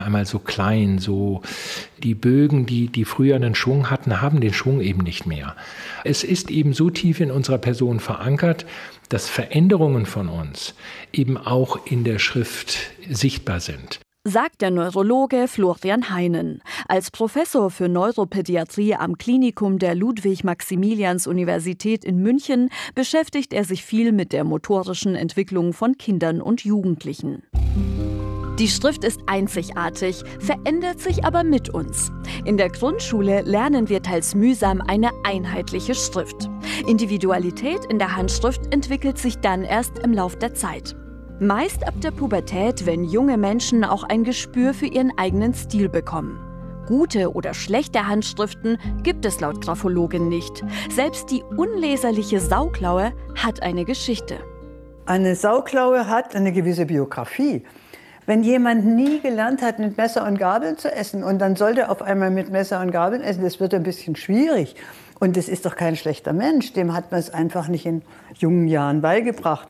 Einmal so klein, so die Bögen, die früher einen Schwung hatten, haben den Schwung eben nicht mehr. Es ist eben so tief in unserer Person verankert, dass Veränderungen von uns eben auch in der Schrift sichtbar sind. Sagt der Neurologe Florian Heinen. Als Professor für Neuropädiatrie am Klinikum der Ludwig-Maximilians-Universität in München beschäftigt er sich viel mit der motorischen Entwicklung von Kindern und Jugendlichen. Die Schrift ist einzigartig, verändert sich aber mit uns. In der Grundschule lernen wir teils mühsam eine einheitliche Schrift. Individualität in der Handschrift entwickelt sich dann erst im Lauf der Zeit. Meist ab der Pubertät, wenn junge Menschen auch ein Gespür für ihren eigenen Stil bekommen. Gute oder schlechte Handschriften gibt es laut Graphologin nicht. Selbst die unleserliche Sauklaue hat eine Geschichte. Eine Sauklaue hat eine gewisse Biografie. Wenn jemand nie gelernt hat, mit Messer und Gabel zu essen und dann sollte auf einmal mit Messer und Gabeln essen, das wird ein bisschen schwierig. Und das ist doch kein schlechter Mensch, dem hat man es einfach nicht in jungen Jahren beigebracht.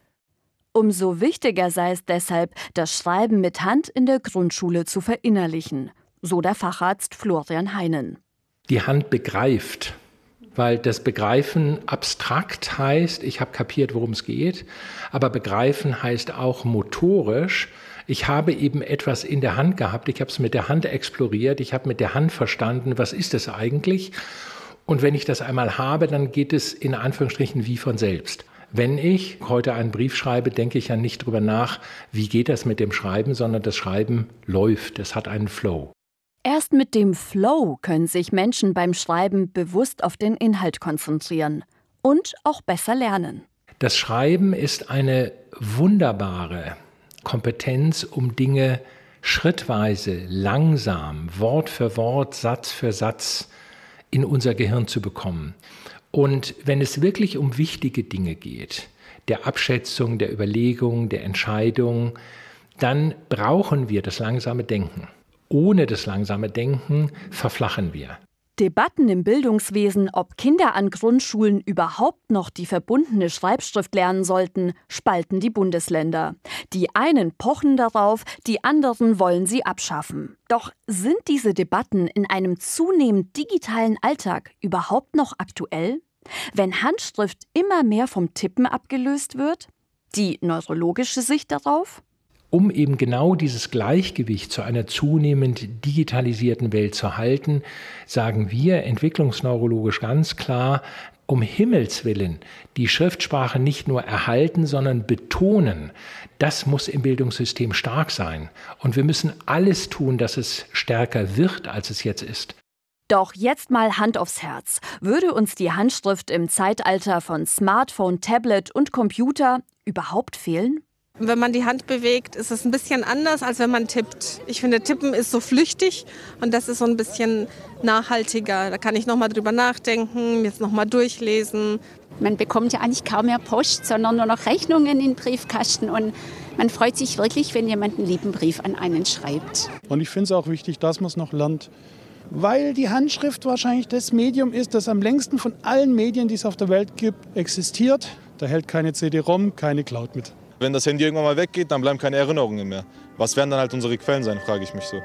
Umso wichtiger sei es deshalb, das Schreiben mit Hand in der Grundschule zu verinnerlichen, so der Facharzt Florian Heinen. Die Hand begreift, weil das Begreifen abstrakt heißt, ich habe kapiert, worum es geht, aber begreifen heißt auch motorisch. Ich habe eben etwas in der Hand gehabt, ich habe es mit der Hand exploriert, ich habe mit der Hand verstanden, was ist es eigentlich? Und wenn ich das einmal habe, dann geht es in Anführungsstrichen wie von selbst. Wenn ich heute einen Brief schreibe, denke ich ja nicht drüber nach, wie geht das mit dem Schreiben, sondern das Schreiben läuft, es hat einen Flow. Erst mit dem Flow können sich Menschen beim Schreiben bewusst auf den Inhalt konzentrieren und auch besser lernen. Das Schreiben ist eine wunderbare Kompetenz, um Dinge schrittweise, langsam, Wort für Wort, Satz für Satz in unser Gehirn zu bekommen. Und wenn es wirklich um wichtige Dinge geht, der Abschätzung, der Überlegung, der Entscheidung, dann brauchen wir das langsame Denken. Ohne das langsame Denken verflachen wir. Debatten im Bildungswesen, ob Kinder an Grundschulen überhaupt noch die verbundene Schreibschrift lernen sollten, spalten die Bundesländer. Die einen pochen darauf, die anderen wollen sie abschaffen. Doch sind diese Debatten in einem zunehmend digitalen Alltag überhaupt noch aktuell? Wenn Handschrift immer mehr vom Tippen abgelöst wird? Die neurologische Sicht darauf? Um eben genau dieses Gleichgewicht zu einer zunehmend digitalisierten Welt zu halten, sagen wir entwicklungsneurologisch ganz klar, um Himmels Willen die Schriftsprache nicht nur erhalten, sondern betonen. Das muss im Bildungssystem stark sein. Und wir müssen alles tun, dass es stärker wird, als es jetzt ist. Doch jetzt mal Hand aufs Herz. Würde uns die Handschrift im Zeitalter von Smartphone, Tablet und Computer überhaupt fehlen? Wenn man die Hand bewegt, ist es ein bisschen anders, als wenn man tippt. Ich finde, Tippen ist so flüchtig und das ist so ein bisschen nachhaltiger. Da kann ich nochmal drüber nachdenken, jetzt nochmal durchlesen. Man bekommt ja eigentlich kaum mehr Post, sondern nur noch Rechnungen in den Briefkasten. Und man freut sich wirklich, wenn jemand einen lieben Brief an einen schreibt. Und ich finde es auch wichtig, dass man es noch lernt. Weil die Handschrift wahrscheinlich das Medium ist, das am längsten von allen Medien, die es auf der Welt gibt, existiert. Da hält keine CD-ROM, keine Cloud mit. Wenn das Handy irgendwann mal weggeht, dann bleiben keine Erinnerungen mehr. Was werden dann halt unsere Quellen sein, frage ich mich so.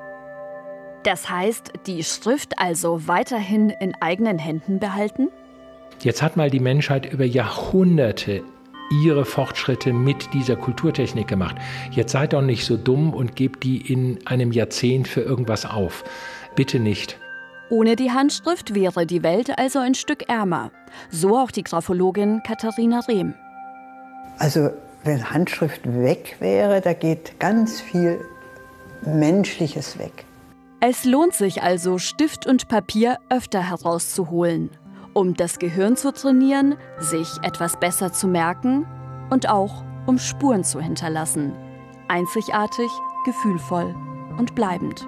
Das heißt, die Schrift also weiterhin in eigenen Händen behalten? Jetzt hat mal die Menschheit über Jahrhunderte ihre Fortschritte mit dieser Kulturtechnik gemacht. Jetzt seid doch nicht so dumm und gebt die in einem Jahrzehnt für irgendwas auf. Bitte nicht. Ohne die Handschrift wäre die Welt also ein Stück ärmer. So auch die Graphologin Katharina Rehm. Also wenn Handschrift weg wäre, da geht ganz viel Menschliches weg. Es lohnt sich also, Stift und Papier öfter herauszuholen, um das Gehirn zu trainieren, sich etwas besser zu merken und auch um Spuren zu hinterlassen. Einzigartig, gefühlvoll und bleibend.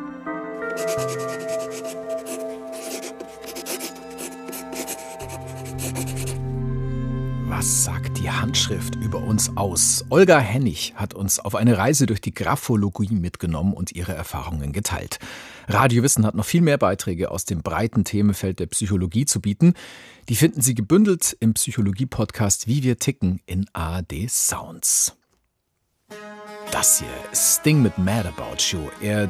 Was sagt die Handschrift über uns aus? Olga Hennig hat uns auf eine Reise durch die Graphologie mitgenommen und ihre Erfahrungen geteilt. Radio Wissen hat noch viel mehr Beiträge aus dem breiten Themenfeld der Psychologie zu bieten. Die finden Sie gebündelt im Psychologie-Podcast Wie wir ticken in ARD Sounds. Das hier ist Sting mit Mad About You. Er